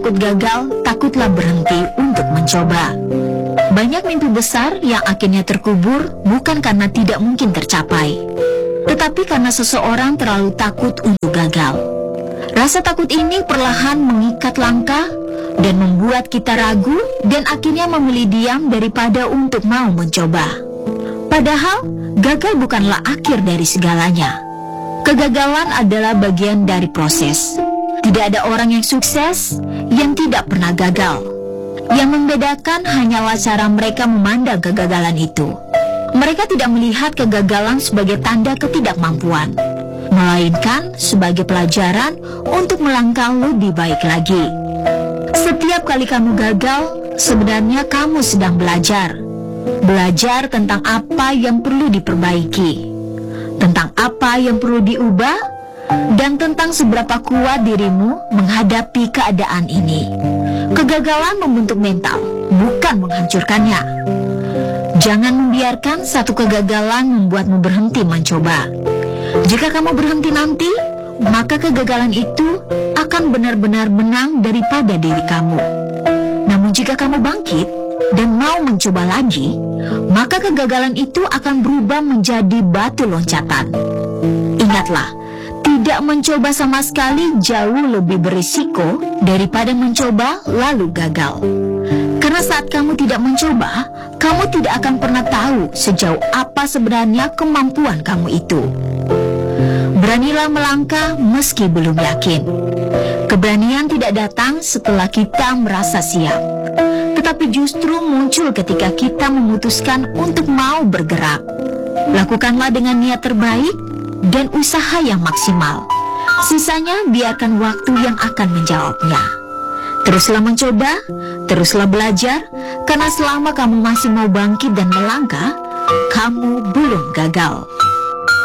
takut gagal, takutlah berhenti untuk mencoba. Banyak mimpi besar yang akhirnya terkubur bukan karena tidak mungkin tercapai, tetapi karena seseorang terlalu takut untuk gagal. Rasa takut ini perlahan mengikat langkah dan membuat kita ragu dan akhirnya memilih diam daripada untuk mau mencoba. Padahal, gagal bukanlah akhir dari segalanya. Kegagalan adalah bagian dari proses. Tidak ada orang yang sukses yang tidak pernah gagal. Yang membedakan hanyalah cara mereka memandang kegagalan itu. Mereka tidak melihat kegagalan sebagai tanda ketidakmampuan, melainkan sebagai pelajaran untuk melangkah lebih baik lagi. Setiap kali kamu gagal, sebenarnya kamu sedang belajar. Belajar tentang apa yang perlu diperbaiki, tentang apa yang perlu diubah, dan tentang seberapa kuat dirimu menghadapi keadaan ini. Kegagalan membentuk mental, bukan menghancurkannya. Jangan membiarkan satu kegagalan membuatmu berhenti mencoba. Jika kamu berhenti nanti, maka kegagalan itu akan benar-benar menang daripada diri kamu. Namun jika kamu bangkit dan mau mencoba lagi, maka kegagalan itu akan berubah menjadi batu loncatan. Ingatlah, tidak mencoba sama sekali jauh lebih berisiko daripada mencoba lalu gagal. Karena saat kamu tidak mencoba, kamu tidak akan pernah tahu sejauh apa sebenarnya kemampuan kamu itu. Beranilah melangkah meski belum yakin. Keberanian tidak datang setelah kita merasa siap, tetapi justru muncul ketika kita memutuskan untuk mau bergerak. Lakukanlah dengan niat terbaik dan usaha yang maksimal. Sisanya biarkan waktu yang akan menjawabnya. Teruslah mencoba, teruslah belajar, karena selama kamu masih mau bangkit dan melangkah, kamu belum gagal.